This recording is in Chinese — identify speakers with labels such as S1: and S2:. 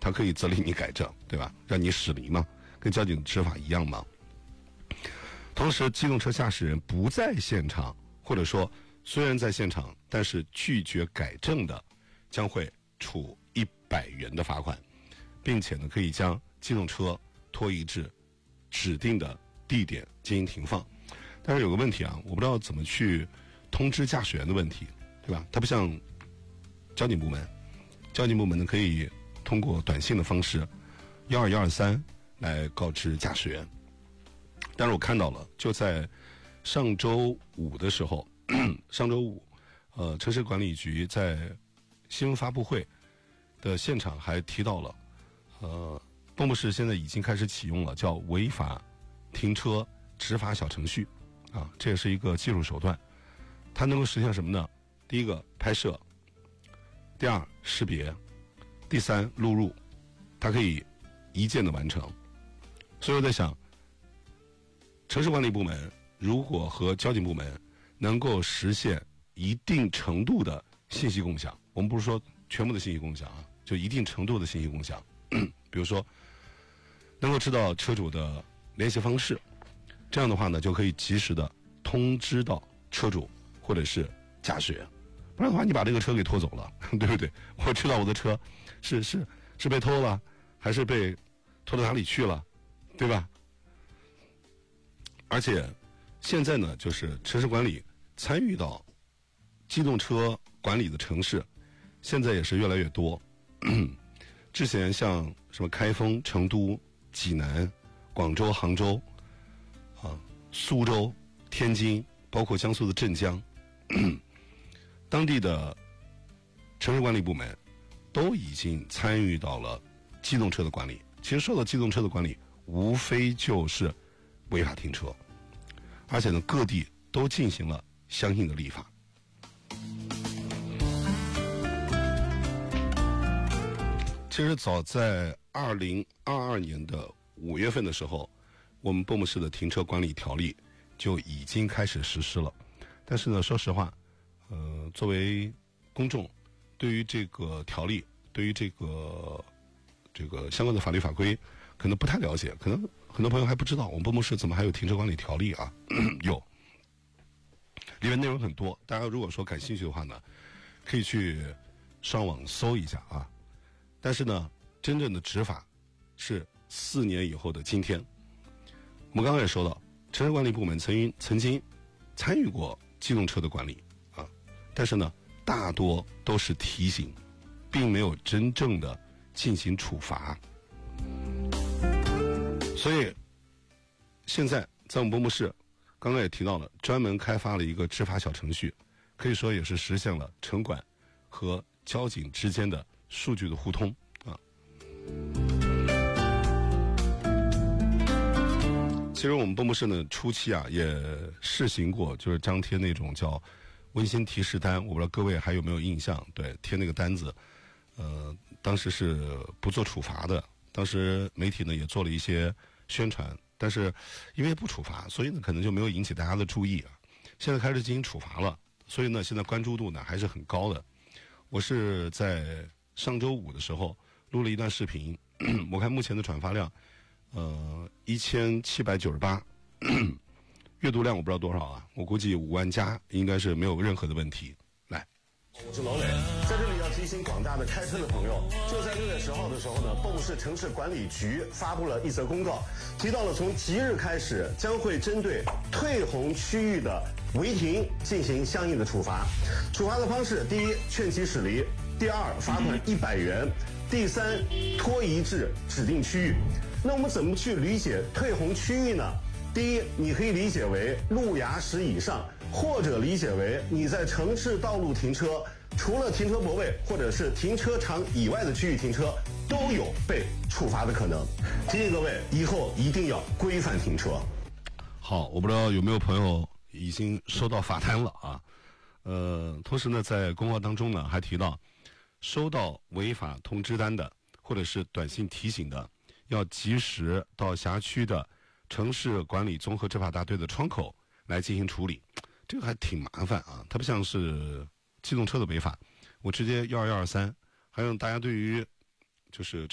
S1: 他可以责令你改正，对吧？让你驶离嘛，跟交警执法一样嘛。同时，机动车驾驶人不在现场，或者说虽然在现场，但是拒绝改正的，将会处100元的罚款，并且呢，可以将机动车拖移至指定的地点进行停放。但是有个问题啊，我不知道怎么去通知驾驶员的问题，对吧？它不像交警部门，交警部门呢可以通过短信的方式12123来告知驾驶员。但是我看到了，就在上周五的时候，上周五，城市管理局在新闻发布会的现场还提到了，蚌埠市现在已经开始启用了叫违法停车执法小程序，啊，这也是一个技术手段，它能够实现什么呢？第一个拍摄，第二识别，第三录入，它可以一键的完成。所以我在想，城市管理部门如果和交警部门能够实现一定程度的信息共享，我们不是说全部的信息共享啊，就一定程度的信息共享，比如说能够知道车主的联系方式，这样的话呢，就可以及时的通知到车主或者是驾驶员。不然的话，你把这个车给拖走了，对不对？我知道我的车是被偷了，还是被拖到哪里去了，对吧？而且现在呢，就是城市管理参与到机动车管理的城市，现在也是越来越多。之前像什么开封、成都、济南、广州、杭州、苏州、天津，包括江苏的镇江，当地的城市管理部门都已经参与到了机动车的管理。其实说到机动车的管理，无非就是违法停车，而且呢，各地都进行了相应的立法。其实早在2022年的5月份的时候，我们蚌埠市的停车管理条例就已经开始实施了。但是呢，说实话，作为公众，对于这个条例，对于这个相关的法律法规，可能不太了解，可能很多朋友还不知道我们蚌埠市怎么还有停车管理条例啊？有，里面内容很多，大家如果说感兴趣的话呢，可以去上网搜一下啊。但是呢，真正的执法是4年以后的今天。我们刚刚也说到，城市管理部门曾经参与过机动车的管理啊，但是呢，大多都是提醒，并没有真正的进行处罚。所以现在在我们蚌埠市，刚刚也提到了，专门开发了一个执法小程序，可以说也是实现了城管和交警之间的数据的互通啊。其实我们蚌埠市呢初期啊也试行过，就是张贴那种叫温馨提示单，我不知道各位还有没有印象？对，贴那个单子，当时是不做处罚的，当时媒体呢也做了一些宣传，但是因为不处罚，所以呢可能就没有引起大家的注意啊。现在开始进行处罚了，所以呢现在关注度呢还是很高的。我是在上周五的时候录了一段视频，我看目前的转发量1798，阅读量我不知道多少啊，我估计5万加应该是没有任何的问题。来，
S2: 我是老磊，在这里要提醒广大的开车的朋友，就在6月10号的时候呢，蚌埠市城市管理局发布了一则公告，提到了从即日开始将会针对退红区域的违停进行相应的处罚。处罚的方式，第一，劝其驶离；第二，罚款100元；第三，拖移至指定区域。那我们怎么去理解退红区域呢？第一，你可以理解为路牙10以上，或者理解为你在城市道路停车，除了停车泊位或者是停车场以外的区域停车，都有被处罚的可能。提醒各位，以后一定要规范停车。
S1: 好，我不知道有没有朋友已经收到罚单了啊？同时呢，在公告当中呢，还提到收到违法通知单的或者是短信提醒的，要及时到辖区的城市管理综合执法大队的窗口来进行处理。这个还挺麻烦啊，它不像是机动车的违法，我直接12123。还有大家对于就是